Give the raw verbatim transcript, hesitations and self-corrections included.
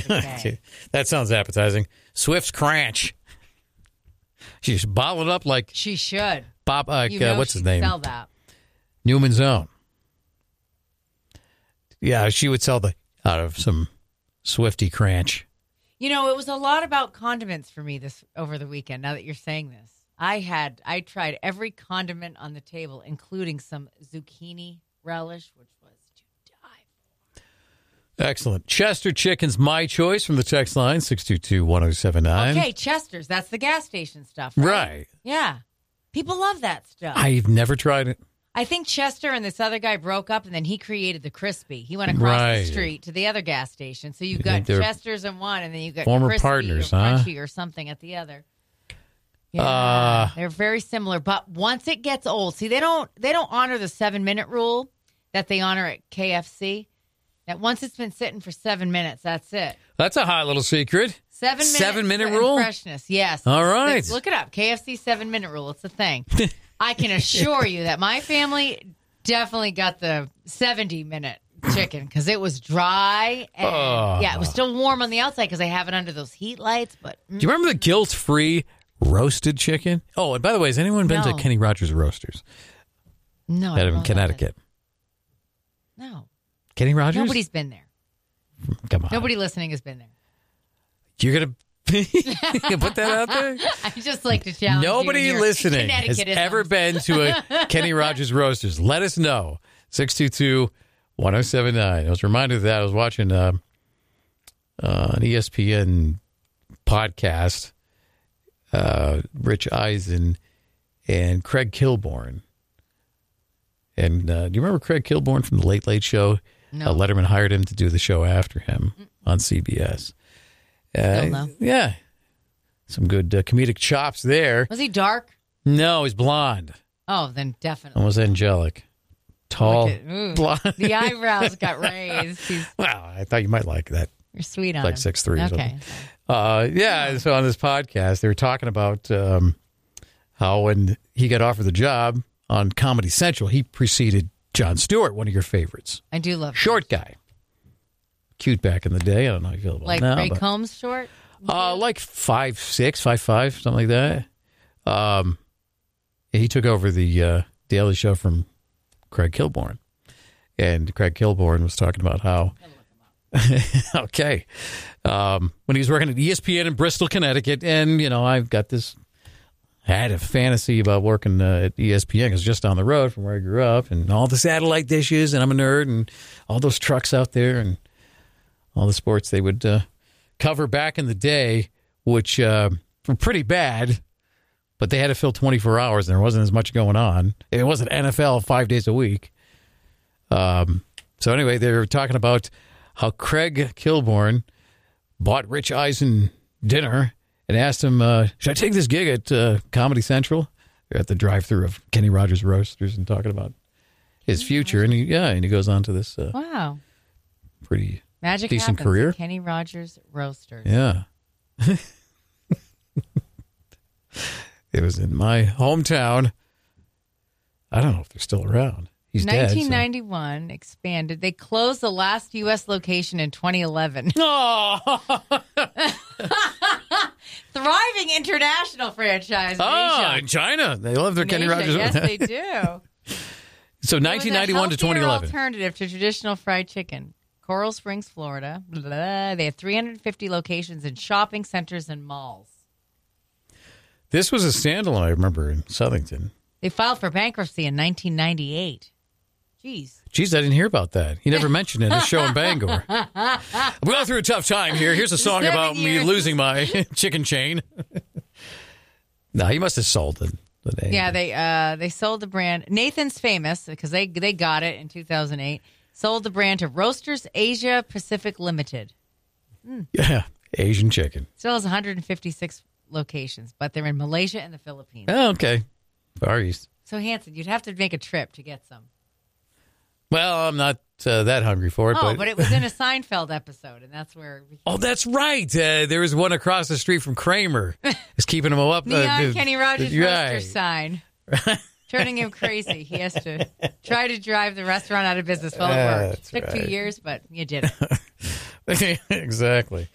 with a K. Okay. That sounds appetizing. Swift's Cranch. She should bottle it up like She should. Bob. Uh, You know uh, what's she'd his name? Sell that. Newman's Own. Yeah, she would sell the out of some Swifty Cranch. You know, it was a lot about condiments for me this over the weekend. Now that you're saying this, I had I tried every condiment on the table, including some zucchini relish, which was to die for. Excellent. Chester Chicken's my choice from the text line six two two, one oh seven nine. Okay, Chester's. That's the gas station stuff, right? Right. Yeah. People love that stuff. I've never tried it. I think Chester and this other guy broke up, and then he created the Crispy. He went across Right. the street to the other gas station. So you've You got think they're Chester's in one, and then you've got former Crispy partners, or huh? Crunchy or something at the other. Yeah, Uh, they're very similar. But once it gets old, see, they don't they don't honor the seven minute rule that they honor at K F C. That once it's been sitting for seven minutes, that's it. That's a hot little secret. Seven minutes. Seven minute and rule? Freshness, yes. All right. It's- look it up. K F C seven minute rule. It's a thing. I can assure you that my family definitely got the seventy minute chicken because it was dry and Oh. yeah, it was still warm on the outside because I have it under those heat lights. But mm, Do you remember the guilt-free roasted chicken? Oh, and by the way, has anyone been No. to Kenny Rogers Roasters? no, I Out don't in know about Connecticut. it. No, Kenny Rogers? nobody's been there. Come on. Nobody listening has been there. You're going to put that out there? I just like to challenge you Nobody in your listening has Connecticutisms. ever been to a Kenny Rogers Roasters. Let us know. six two two, one oh seven nine. I was reminded of that. I was watching uh, uh, an E S P N podcast, uh, Rich Eisen and Craig Kilborn. And uh, do you remember Craig Kilborn from the Late Late Show? No. Uh, Letterman hired him to do the show after him on C B S. Uh, Still no. Yeah. Some good uh, comedic chops there. Was he dark? No, he's blonde. Oh, then definitely. Almost angelic. Tall, Look at- ooh, blonde. The eyebrows got raised. He's, Well, I thought you might like that. you're sweet on Like him. six three or Okay. Uh, yeah, so on this podcast, they were talking about um, how when he got offered the job on Comedy Central, he preceded Jon Stewart, one of your favorites. I do love Short guy. Cute back in the day. I don't know how you feel about like now. Ray but- Combs short. Uh, like five six, five five, something like that. Um, he took over the uh, Daily Show from Craig Kilborn, and Craig Kilborn was talking about how. okay, um, when he was working at E S P N in Bristol, Connecticut, and you know, I've got this. I had a fantasy about working uh, at E S P N because just down the road from where I grew up, and all the satellite dishes, and I'm a nerd, and all those trucks out there, and all the sports they would. Uh, cover back in the day, which uh, were pretty bad, but they had to fill twenty-four hours, and there wasn't as much going on. It wasn't N F L five days a week. Um, so anyway, they were talking about how Craig Kilborn bought Rich Eisen dinner and asked him, uh, should I take this gig at uh, Comedy Central? They're at the drive-thru of Kenny Rogers Roasters and talking about his future. And he, yeah, and he goes on to this uh, Wow. pretty Magic decent happens career. at Kenny Rogers Roasters. Yeah. It was in my hometown. I don't know if they're still around. He's nineteen dead. ninety-one expanded. They closed the last U S location in twenty eleven. So. Oh, Thriving international franchise. in oh, Asia. in China. They love their In Kenny Asia, Rogers. Yes, they do. So nineteen ninety-one to twenty eleven. Alternative to traditional fried chicken. Coral Springs, Florida. Blah, blah, blah. They have three hundred fifty locations in shopping centers and malls. This was a standalone, I remember, in Southington. They filed for bankruptcy in nineteen ninety-eight. Jeez. Geez, I didn't hear about that. He never mentioned it in his show in Bangor. I'm going through a tough time here. Here's a song Seven about me years. losing my chicken chain. No, he must have sold it. The name. Yeah, they uh, they sold the brand. Nathan's Famous, because they, they got it in two thousand eight, sold the brand to Roasters Asia Pacific Limited. Yeah, Asian chicken. Still has one hundred fifty-six locations, but they're in Malaysia and the Philippines. Oh, okay. Far East. So, Hanson, you'd have to make a trip to get some. Well, I'm not uh, that hungry for it. Oh, but, but it was in a Seinfeld episode, and that's where... oh, that's right. Uh, there was one across the street from Kramer. It's keeping him up. Neon uh, Kenny Rogers right. Roaster sign. Turning him crazy. He has to try to drive the restaurant out of business. Well, it Yeah, worked. that's Took right. two years, but you did it. Exactly.